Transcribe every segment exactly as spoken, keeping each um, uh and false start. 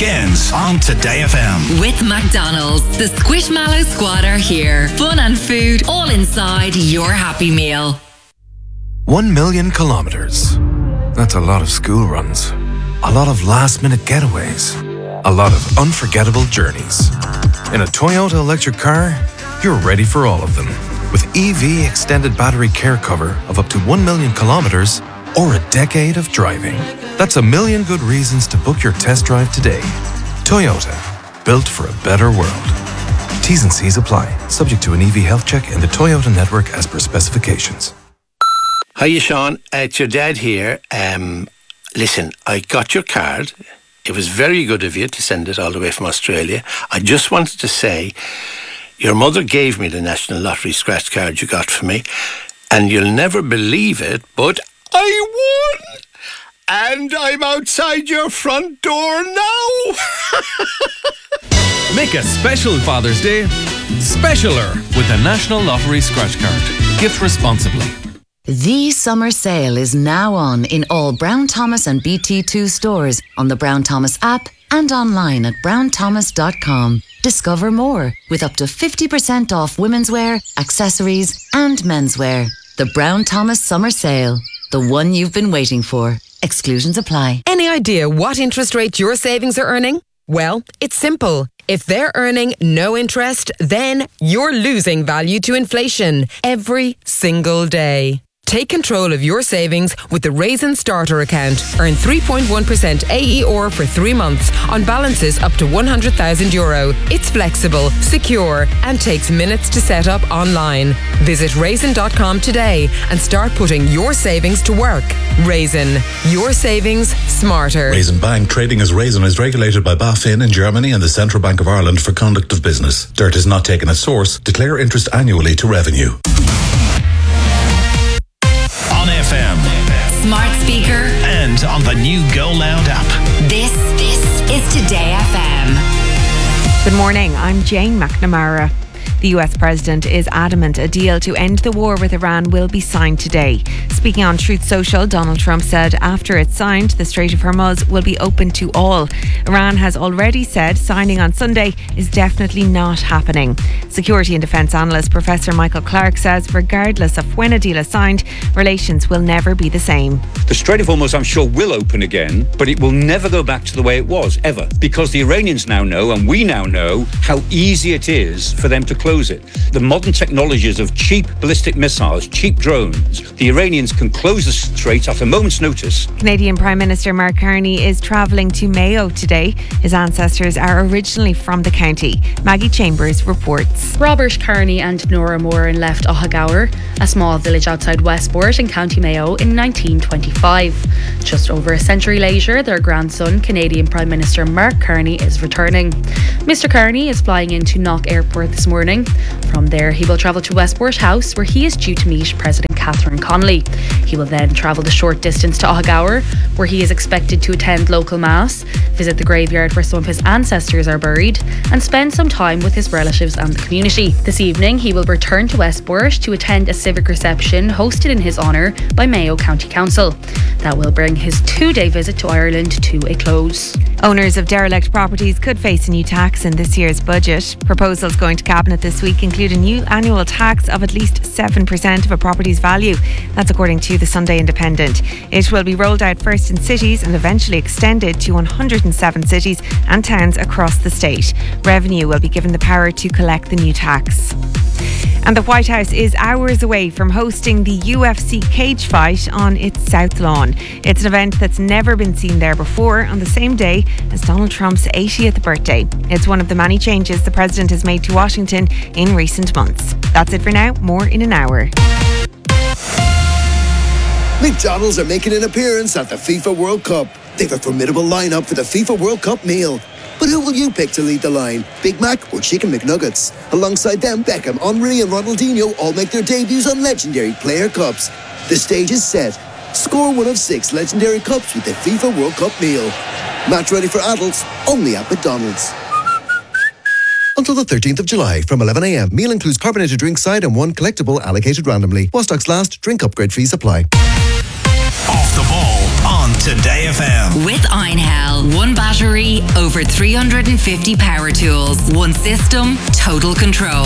Weekends on Today F M. With McDonald's, the Squishmallow Squad are here. Fun and food all inside your Happy Meal. One million kilometres. That's a lot of school runs. A lot of last-minute getaways. A lot of unforgettable journeys. In a Toyota electric car, you're ready for all of them. With E V extended battery care cover of up to one million kilometres or a decade of driving. That's a million good reasons to book your test drive today. Toyota, built for a better world. T's and C's apply, subject to an E V health check in the Toyota network as per specifications. Hiya, Sean. Uh, it's your dad here. Um, listen, I got your card. It was very good of you to send it all the way from Australia. I just wanted to say, your mother gave me the National Lottery scratch card you got for me, and you'll never believe it, but I won! And I'm outside your front door now! Make a special Father's Day specialer with the National Lottery scratch card. Gift responsibly. The summer sale is now on in all Brown Thomas and B T two stores, on the Brown Thomas app and online at brown thomas dot com. Discover more with up to fifty percent off women's wear, accessories and menswear. The Brown Thomas Summer Sale. The one you've been waiting for. Exclusions apply. Any idea what interest rate your savings are earning? Well, it's simple. If they're earning no interest, then you're losing value to inflation every single day. Take control of your savings with the Raisin Starter account. Earn three point one percent A E R for three months on balances up to one hundred thousand euro. It's flexible, secure and takes minutes to set up online. Visit raisin dot com today and start putting your savings to work. Raisin, your savings smarter. Raisin Bank, trading as Raisin, is regulated by BaFin in Germany and the Central Bank of Ireland for conduct of business. Dirt is not taken at source. Declare interest annually to revenue. On F M, Smart speaker, and on the new Go Loud app. This, this is Today F M. Good morning, I'm Jane McNamara. The U S President is adamant a deal to end the war with Iran will be signed today. Speaking on Truth Social, Donald Trump said after it's signed, the Strait of Hormuz will be open to all. Iran has already said signing on Sunday is definitely not happening. Security and defence analyst Professor Michael Clark says regardless of when a deal is signed, relations will never be the same. The Strait of Hormuz, I'm sure, will open again, but it will never go back to the way it was, ever. Because the Iranians now know, and we now know, how easy it is for them to close it. The modern technologies of cheap ballistic missiles, cheap drones, the Iranians can close the strait at a moment's notice. Canadian Prime Minister Mark Carney is travelling to Mayo today. His ancestors are originally from the county. Maggie Chambers reports. Robert Carney and Nora Moran left Ohagower, a small village outside Westport in County Mayo, in nineteen twenty-five. Just over a century later, their grandson, Canadian Prime Minister Mark Carney, is returning. Mister Carney is flying into Knock Airport this morning. From there, he will travel to Westport House, where he is due to meet President Catherine Connolly. He will then travel the short distance to Ohagower, where he is expected to attend local mass, visit the graveyard where some of his ancestors are buried, and spend some time with his relatives and the community. This evening, he will return to Westport to attend a civic reception hosted in his honour by Mayo County Council. That will bring his two-day visit to Ireland to a close. Owners of derelict properties could face a new tax in this year's budget. Proposals going to Cabinet this week include a new annual tax of at least seven percent of a property's value. That's according to the Sunday Independent. It will be rolled out first in cities and eventually extended to one hundred seven cities and towns across the state. Revenue will be given the power to collect the new tax. And the White House is hours away from hosting the U F C cage fight on its South Lawn. It's an event that's never been seen there before, on the same day as Donald Trump's eightieth birthday. It's one of the many changes the president has made to Washington in recent months. That's it for now. More in an hour. McDonald's are making an appearance at the FIFA World Cup. They've a formidable lineup for the FIFA World Cup meal. But who will you pick to lead the line? Big Mac or Chicken McNuggets? Alongside them, Beckham, Henry and Ronaldinho all make their debuts on legendary player cups. The stage is set. Score one of six legendary cups with the FIFA World Cup meal. Match ready for adults, only at McDonald's. Until the thirteenth of July from eleven a.m. Meal includes carbonated drink side and one collectible allocated randomly. While stocks last, drink upgrade fees apply. Off the ball on Today F M. With Einhell. One battery battery, over three hundred fifty power tools. One system, total control.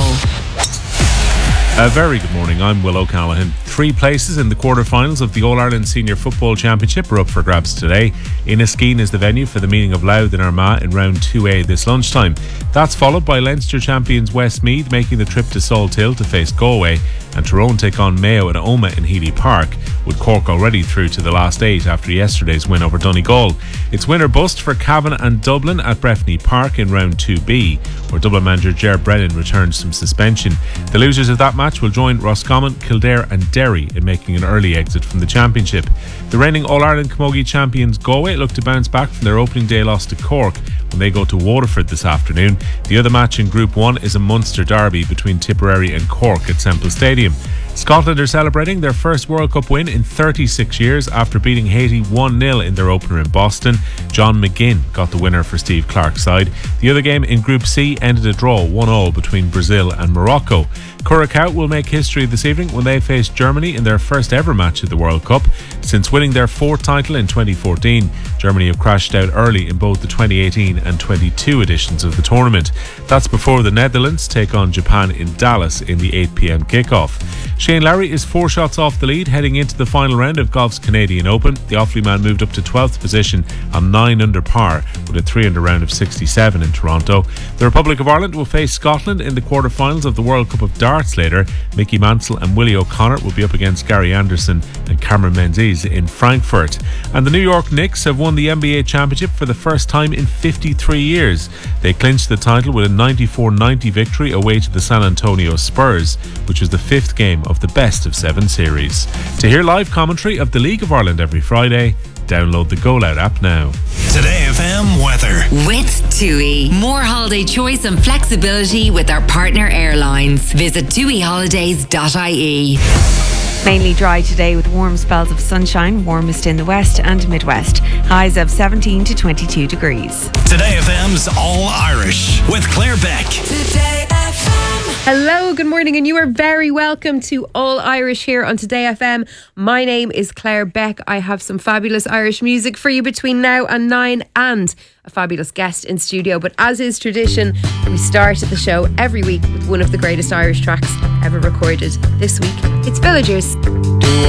A very good morning, I'm Will O'Callaghan. Three places in the quarter-finals of the All-Ireland Senior Football Championship are up for grabs today. Inniskeen is the venue for the meeting of Louth and Armagh in round two A this lunchtime. That's followed by Leinster champions Westmeath making the trip to Salthill to face Galway, and Tyrone take on Mayo and Omagh in Healy Park, with Cork already through to the last eight after yesterday's win over Donegal. It's win or bust for Cavan and Dublin at Breffni Park in round two B, where Dublin manager Ger Brennan returns from suspension. The losers of that match will join Roscommon, Kildare and Derry in making an early exit from the championship. The reigning All-Ireland Camogie champions Galway look to bounce back from their opening day loss to Cork when they go to Waterford this afternoon. The other match in Group one is a Munster derby between Tipperary and Cork at Semple Stadium. Scotland are celebrating their first World Cup win in thirty-six years after beating Haiti one nil in their opener in Boston. John McGinn got the winner for Steve Clarke's side. The other game in Group C ended a draw one all between Brazil and Morocco. Curacao will make history this evening when they face Germany in their first ever match at the World Cup. Since winning their fourth title in twenty fourteen, Germany have crashed out early in both the twenty eighteen and twenty-two editions of the tournament. That's before the Netherlands take on Japan in Dallas in the eight p.m. kickoff. Shane Lowry is four shots off the lead heading into the final round of golf's Canadian Open. The Offaly man moved up to twelfth position on nine under par with a three under round of sixty-seven in Toronto. The Republic of Ireland will face Scotland in the quarter-finals of the World Cup of Darts later. Mickey Mansell and Willie O'Connor will be up against Gary Anderson and Cameron Menzies in Frankfurt. And the New York Knicks have won the N B A championship for the first time in fifty-three years. They clinched the title with a ninety-four ninety victory away to the San Antonio Spurs, which was the fifth game of the best of seven series. To hear live commentary of the League of Ireland every Friday, download the Go Loud app now. Today F M weather. With TUI. More holiday choice and flexibility with our partner airlines. Visit tui holidays dot I E. Mainly dry today with warm spells of sunshine, warmest in the west and midwest. Highs of seventeen to twenty-two degrees. Today F M's All Irish with Claire Beck. Today F M. Hello, good morning, and you are very welcome to All Irish here on Today F M. My name is Claire Beck. I have some fabulous Irish music for you between now and nine, and a fabulous guest in studio. But as is tradition, we start the show every week with one of the greatest Irish tracks ever recorded. This week, it's Villagers.